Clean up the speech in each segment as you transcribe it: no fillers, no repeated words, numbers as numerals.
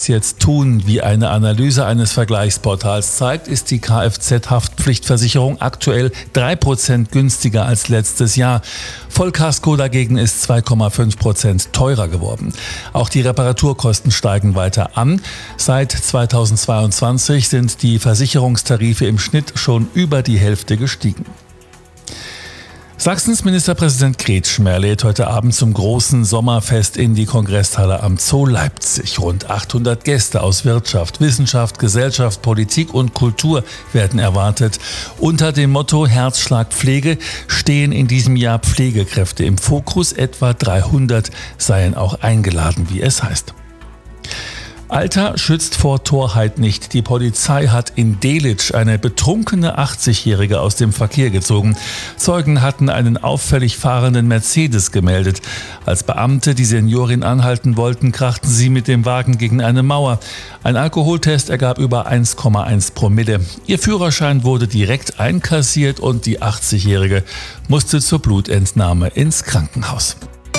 jetzt tun? Wie eine Analyse eines Vergleichsportals zeigt, ist die Kfz-Haftpflichtversicherung aktuell 3% günstiger als letztes Jahr. Vollkasko dagegen ist 2,5% teurer geworden. Auch die Reparaturkosten steigen weiter an. Seit 2022 sind die Versicherungstarife im Schnitt schon über die Hälfte gestiegen. Sachsens Ministerpräsident Kretschmer lädt heute Abend zum großen Sommerfest in die Kongresshalle am Zoo Leipzig. Rund 800 Gäste aus Wirtschaft, Wissenschaft, Gesellschaft, Politik und Kultur werden erwartet. Unter dem Motto Herzschlag Pflege stehen in diesem Jahr Pflegekräfte im Fokus. Etwa 300 seien auch eingeladen, wie es heißt. Alter schützt vor Torheit nicht. Die Polizei hat in Delitzsch eine betrunkene 80-Jährige aus dem Verkehr gezogen. Zeugen hatten einen auffällig fahrenden Mercedes gemeldet. Als Beamte die Seniorin anhalten wollten, krachten sie mit dem Wagen gegen eine Mauer. Ein Alkoholtest ergab über 1,1 Promille. Ihr Führerschein wurde direkt einkassiert und die 80-Jährige musste zur Blutentnahme ins Krankenhaus.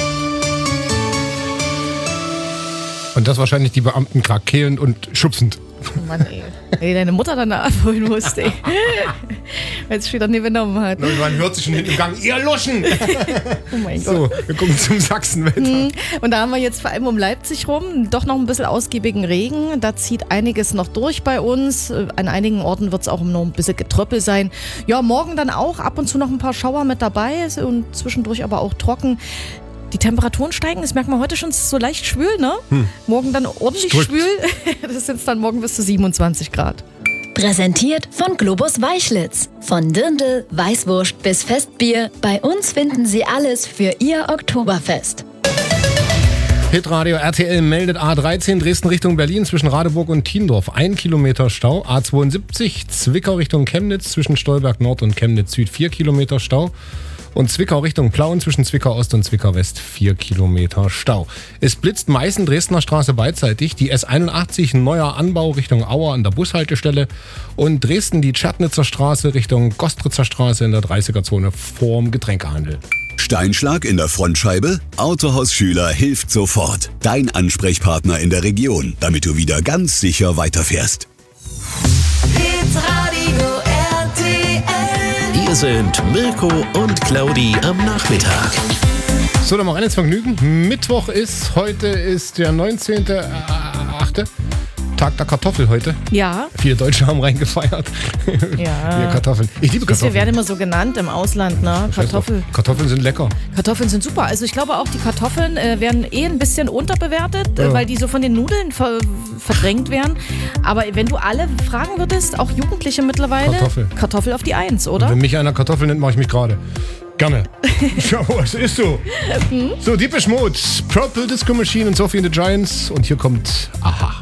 Und das wahrscheinlich die Beamten krakeelend und schubsend. Oh Mann, ey. Wenn deine Mutter dann da abholen musste, ey. Weil sie wieder nicht übernommen hat. Man hört sich schon hinten im Gang, ihr Luschen! Oh mein So, Gott. wir gucken zum Sachsenwetter. Und da haben wir jetzt vor allem um Leipzig rum doch noch ein bisschen ausgiebigen Regen. Da zieht einiges noch durch bei uns. An einigen Orten wird es auch noch ein bisschen Getröppel sein. Ja, morgen dann auch ab und zu noch ein paar Schauer mit dabei und zwischendurch aber auch trocken. Die Temperaturen steigen, das merkt man heute schon, es ist so leicht schwül, ne? Morgen dann ordentlich schwül, das sind dann morgen bis zu 27 Grad. Präsentiert von Globus Weichlitz. Von Dirndl, Weißwurst bis Festbier, bei uns finden Sie alles für Ihr Oktoberfest. Hitradio RTL meldet A13 Dresden Richtung Berlin zwischen Radeburg und Thiendorf. 1 Kilometer Stau. A72 Zwickau Richtung Chemnitz zwischen Stolberg Nord und Chemnitz Süd 4 Kilometer Stau. Und Zwickau Richtung Plauen zwischen Zwickau Ost und Zwickau West 4 Kilometer Stau. Es blitzt Meißen Dresdner Straße beidseitig, die S81 neuer Anbau Richtung Auer an der Bushaltestelle und Dresden die Tschernitzer Straße Richtung Gostritzer Straße in der 30er-Zone vorm Getränkehandel. Steinschlag in der Frontscheibe? Autohaus Schüler hilft sofort. Dein Ansprechpartner in der Region, damit du wieder ganz sicher weiterfährst. Hier sind Mirko und Claudi am Nachmittag. So, dann mal rein ins Vergnügen. Heute ist der 19.8. Tag der Kartoffel heute. Ja. Viele Deutsche haben reingefeiert. Ja. Wir Kartoffeln. Ich liebe Kartoffeln. Wir werden immer so genannt im Ausland, ne? Kartoffeln sind lecker. Kartoffeln sind super. Also ich glaube auch, die Kartoffeln werden ein bisschen unterbewertet, weil die so von den Nudeln verdrängt werden. Aber wenn du alle fragen würdest, auch Jugendliche mittlerweile, Kartoffel auf die 1, oder? Und wenn mich einer Kartoffel nennt, mache ich mich gerade. Gerne. Schau, was ist so? So, Deepish Mode, Purple Disco Machine und Sophie and the Giants. Und hier kommt Aha.